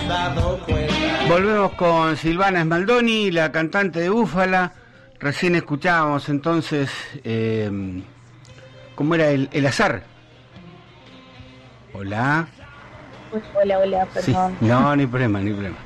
dado cuenta. Volvemos con Silvana Smaldoni, la cantante de Búfala. Recién escuchábamos entonces, ¿cómo era el azar? Hola. Hola, perdón. Sí. No, ni problema.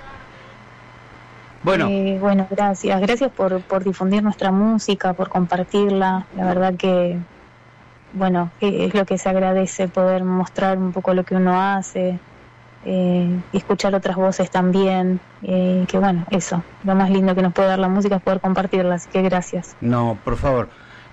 Bueno. Bueno, gracias por difundir nuestra música, por compartirla. La verdad que, bueno, es lo que se agradece, poder mostrar un poco lo que uno hace, y escuchar otras voces también, que bueno, eso, lo más lindo que nos puede dar la música es poder compartirla, así que gracias. No, por favor.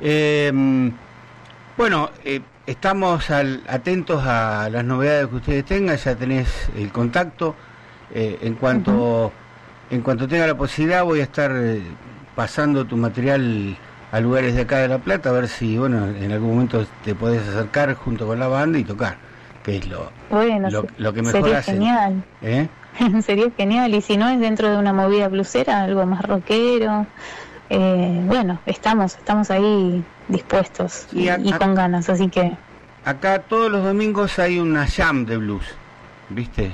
Bueno, estamos atentos a las novedades que ustedes tengan, ya tenés el contacto, en cuanto tenga la posibilidad voy a estar pasando tu material a lugares de acá de La Plata, a ver si, bueno, en algún momento te podés acercar junto con la banda y tocar, que es lo que mejor sería hacen. Genial. Sería genial, y si no es dentro de una movida blusera, algo más rockero, bueno, estamos ahí dispuestos, sí, y con ganas, así que... Acá todos los domingos hay una jam de blues, ¿viste?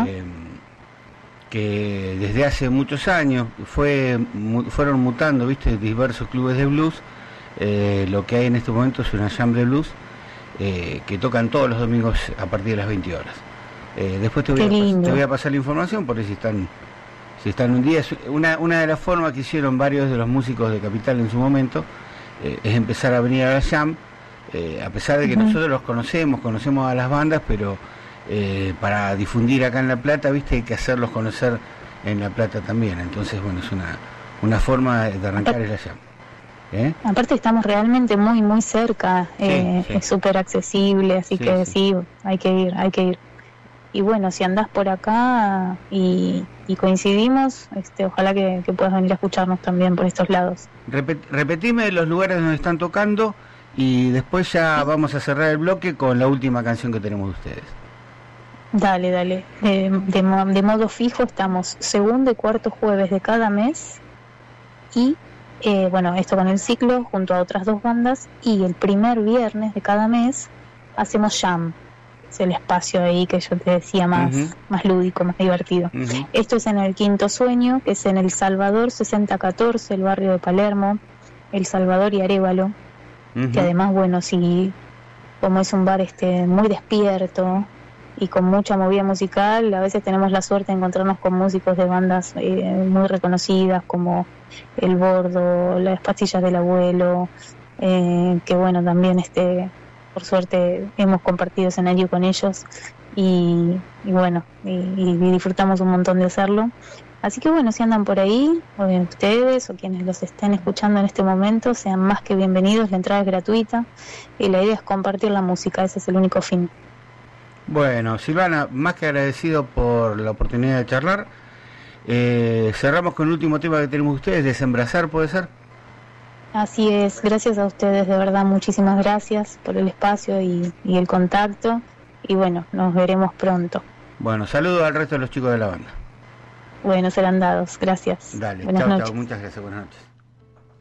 Que desde hace muchos años fueron mutando, ¿viste? Diversos clubes de blues. Lo que hay en este momento es una jam de blues que tocan todos los domingos a partir de las 20 horas. Después te voy a pasar la información por si están un día. Una de las formas que hicieron varios de los músicos de Capital en su momento es empezar a venir a la jam, a pesar de que nosotros los conocemos a las bandas, pero para difundir acá en La Plata, viste, hay que hacerlos conocer en La Plata también. Entonces, bueno, es una forma de arrancar la jam. Aparte estamos realmente muy muy cerca, es súper accesible, así que sí, hay que ir. Y bueno, si andás por acá y coincidimos, ojalá que puedas venir a escucharnos también por estos lados. Repetime los lugares donde están tocando y después ya vamos a cerrar el bloque con la última canción que tenemos de ustedes. Dale. De modo fijo estamos segundo y cuarto jueves de cada mes y bueno, esto con el ciclo junto a otras 2 bandas, y el primer viernes de cada mes hacemos jam. Es el espacio ahí que yo te decía más lúdico, más divertido. Esto es en el Quinto Sueño, que es en El Salvador 6014, el barrio de Palermo, El Salvador y Arévalo, que además, bueno, sí, como es un bar muy despierto y con mucha movida musical, a veces tenemos la suerte de encontrarnos con músicos de bandas muy reconocidas como El Bordo, Las Pastillas del Abuelo, que bueno, también por suerte hemos compartido escenario con ellos y bueno, y disfrutamos un montón de hacerlo. Así que bueno, si andan por ahí, o ustedes o quienes los estén escuchando en este momento, sean más que bienvenidos. La entrada es gratuita y la idea es compartir la música, ese es el único fin. Bueno, Silvana, más que agradecido por la oportunidad de charlar. Cerramos con el último tema que tenemos ustedes, Desembrazar, ¿puede ser? Así es, gracias a ustedes, de verdad, muchísimas gracias por el espacio y el contacto, y bueno, nos veremos pronto. Bueno, saludos al resto de los chicos de la banda. Bueno, serán dados, gracias. Dale, buenas noches. Chao, muchas gracias, buenas noches.